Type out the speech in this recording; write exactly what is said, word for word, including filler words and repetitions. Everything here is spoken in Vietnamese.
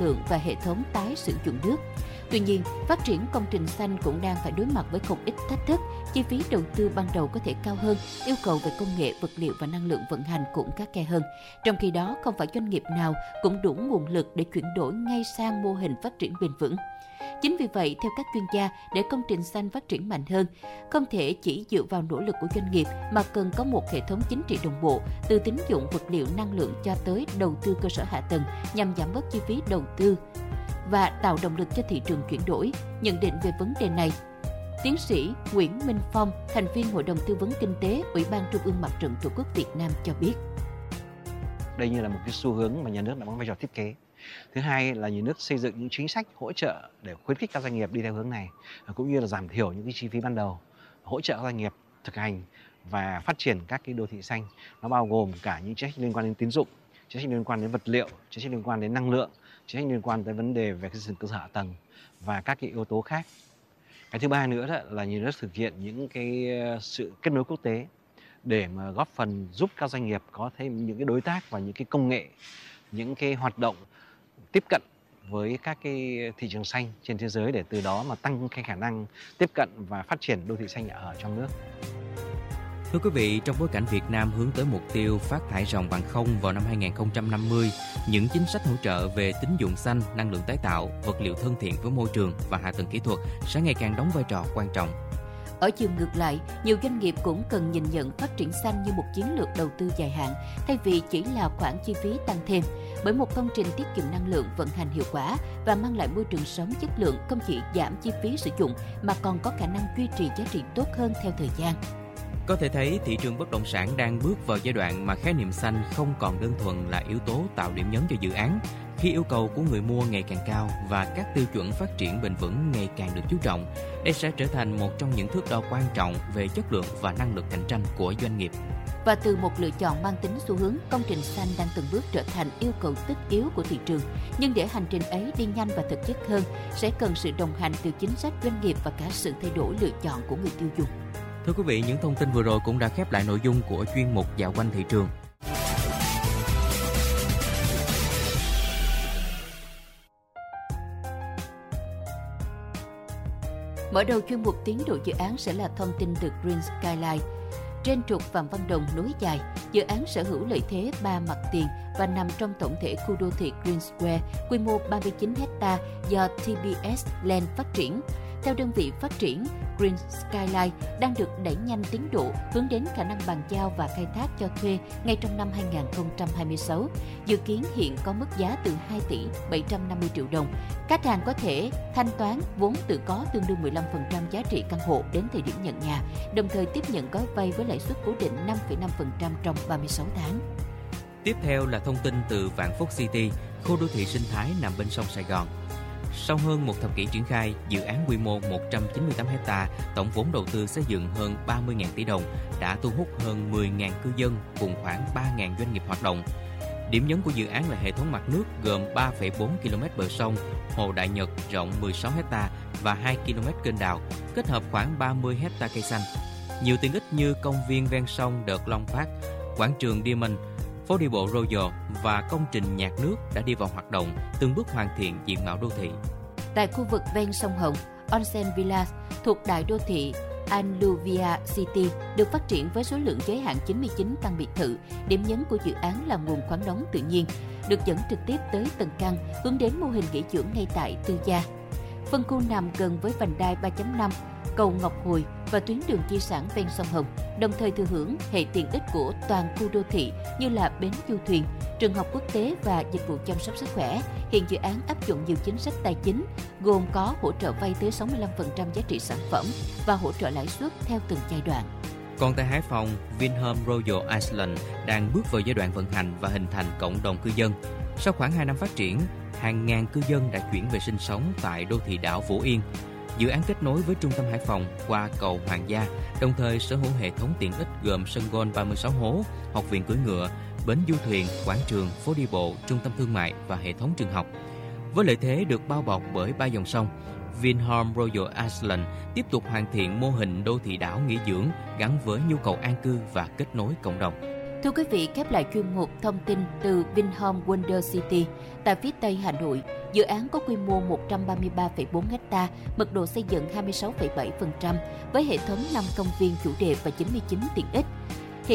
lượng và hệ thống tái sử dụng nước. Tuy nhiên, phát triển công trình xanh cũng đang phải đối mặt với không ít thách thức. Chi phí đầu tư ban đầu có thể cao hơn, yêu cầu về công nghệ, vật liệu và năng lượng vận hành cũng khắt khe hơn. Trong khi đó, không phải doanh nghiệp nào cũng đủ nguồn lực để chuyển đổi ngay sang mô hình phát triển bền vững. Chính vì vậy, theo các chuyên gia, để công trình xanh phát triển mạnh hơn, không thể chỉ dựa vào nỗ lực của doanh nghiệp mà cần có một hệ thống chính trị đồng bộ, từ tín dụng, vật liệu, năng lượng cho tới đầu tư cơ sở hạ tầng nhằm giảm bớt chi phí đầu tư và tạo động lực cho thị trường chuyển đổi. Nhận định về vấn đề này, tiến sĩ Nguyễn Minh Phong, thành viên Hội đồng Tư vấn Kinh tế, Ủy ban Trung ương Mặt trận Tổ quốc Việt Nam cho biết. Đây như là một cái xu hướng mà nhà nước đã có vai trò thiết kế. Thứ hai là nhà nước xây dựng những chính sách hỗ trợ để khuyến khích các doanh nghiệp đi theo hướng này, cũng như là giảm thiểu những cái chi phí ban đầu, hỗ trợ các doanh nghiệp thực hành và phát triển các cái đô thị xanh. Nó bao gồm cả những chính sách liên quan đến tín dụng, chính sách liên quan đến vật liệu, chính sách liên quan đến năng lượng, chính sách liên quan tới vấn đề về cái cơ sở hạ tầng và các cái yếu tố khác. Cái thứ ba nữa là nhà nước thực hiện những cái sự kết nối quốc tế để mà góp phần giúp các doanh nghiệp có thêm những cái đối tác và những cái công nghệ, những cái hoạt động tiếp cận với các cái thị trường xanh trên thế giới để từ đó mà tăng cái khả năng tiếp cận và phát triển đô thị xanh ở trong nước. Thưa quý vị, trong bối cảnh Việt Nam hướng tới mục tiêu phát thải ròng bằng không vào năm hai không năm mươi, những chính sách hỗ trợ về tín dụng xanh, năng lượng tái tạo, vật liệu thân thiện với môi trường và hạ tầng kỹ thuật sẽ ngày càng đóng vai trò quan trọng. Ở chiều ngược lại, nhiều doanh nghiệp cũng cần nhìn nhận phát triển xanh như một chiến lược đầu tư dài hạn, thay vì chỉ là khoản chi phí tăng thêm. Bởi một công trình tiết kiệm năng lượng, vận hành hiệu quả và mang lại môi trường sống chất lượng không chỉ giảm chi phí sử dụng mà còn có khả năng duy trì giá trị tốt hơn theo thời gian. Có thể thấy thị trường bất động sản đang bước vào giai đoạn mà khái niệm xanh không còn đơn thuần là yếu tố tạo điểm nhấn cho dự án, khi yêu cầu của người mua ngày càng cao và các tiêu chuẩn phát triển bền vững ngày càng được chú trọng. Đây sẽ trở thành một trong những thước đo quan trọng về chất lượng và năng lực cạnh tranh của doanh nghiệp. Và từ một lựa chọn mang tính xu hướng, công trình xanh đang từng bước trở thành yêu cầu tất yếu của thị trường. Nhưng để hành trình ấy đi nhanh và thực chất hơn, sẽ cần sự đồng hành từ chính sách doanh nghiệp và cả sự thay đổi lựa chọn của người tiêu dùng. Thưa quý vị, những thông tin vừa rồi cũng đã khép lại nội dung của chuyên mục Dạo quanh thị trường. Mở đầu chuyên mục tiến độ dự án sẽ là thông tin từ Green Skyline. Trên trục Phạm Văn Đồng nối dài, dự án sở hữu lợi thế ba mặt tiền và nằm trong tổng thể khu đô thị Green Square, quy mô ba mươi chín héc ta do tê bê ét Land phát triển. Theo đơn vị phát triển, Green Skyline đang được đẩy nhanh tiến độ hướng đến khả năng bàn giao và khai thác cho thuê ngay trong năm hai không hai sáu. Dự kiến hiện có mức giá từ hai tỷ bảy trăm năm mươi triệu đồng. Khách hàng có thể thanh toán vốn tự có tương đương mười lăm phần trăm giá trị căn hộ đến thời điểm nhận nhà, đồng thời tiếp nhận gói vay với lãi suất cố định năm phẩy năm phần trăm trong ba mươi sáu tháng. Tiếp theo là thông tin từ Vạn Phúc City, khu đô thị sinh thái nằm bên sông Sài Gòn. Sau hơn một thập kỷ triển khai, dự án quy mô một trăm chín mươi tám héc ta, tổng vốn đầu tư xây dựng hơn ba mươi nghìn tỷ đồng, đã thu hút hơn mười nghìn cư dân cùng khoảng ba nghìn doanh nghiệp hoạt động. Điểm nhấn của dự án là hệ thống mặt nước gồm ba phẩy bốn ki lô mét bờ sông, hồ Đại Nhật rộng mười sáu héc ta và hai ki lô mét kênh đào, kết hợp khoảng ba mươi héc ta cây xanh. Nhiều tiện ích như công viên ven sông Đợt Long Park, quảng trường Diamond, phố đi bộ Royal và công trình nhạc nước đã đi vào hoạt động, từng bước hoàn thiện diện mạo đô thị. Tại khu vực ven sông Hồng, Onsen Villas thuộc đại đô thị Alluvia City được phát triển với số lượng giới hạn chín mươi chín căn biệt thự. Điểm nhấn của dự án là nguồn khoáng nóng tự nhiên, được dẫn trực tiếp tới từng căn, hướng đến mô hình nghỉ dưỡng ngay tại tư gia. Phân khu nằm gần với vành đai ba chấm năm, cầu Ngọc Hồi và tuyến đường di sản ven sông Hồng, đồng thời thừa hưởng hệ tiện ích của toàn khu đô thị như là bến du thuyền, trường học quốc tế và dịch vụ chăm sóc sức khỏe. Hiện dự án áp dụng nhiều chính sách tài chính, gồm có hỗ trợ vay tới sáu mươi lăm phần trăm giá trị sản phẩm và hỗ trợ lãi suất theo từng giai đoạn. Còn tại Hải Phòng, Vinhome Royal Island đang bước vào giai đoạn vận hành và hình thành cộng đồng cư dân. Sau khoảng hai năm phát triển, hàng ngàn cư dân đã chuyển về sinh sống tại đô thị đảo Vũ Yên. Dự án kết nối với trung tâm Hải Phòng qua cầu Hoàng Gia, đồng thời sở hữu hệ thống tiện ích gồm sân golf ba mươi sáu hố, học viện cưỡi ngựa, bến du thuyền, quảng trường, phố đi bộ, trung tâm thương mại và hệ thống trường học. Với lợi thế được bao bọc bởi ba dòng sông, Vinhome Royal Island tiếp tục hoàn thiện mô hình đô thị đảo nghỉ dưỡng gắn với nhu cầu an cư và kết nối cộng đồng. Thưa quý vị, khép lại chuyên mục thông tin từ Vinhome Wonder City tại phía Tây Hà Nội, Dự án có quy mô một trăm ba mươi ba phẩy bốn ha, mật độ xây dựng hai mươi sáu phẩy bảy phần trăm, với hệ thống năm công viên chủ đề và chín mươi chín tiện ích.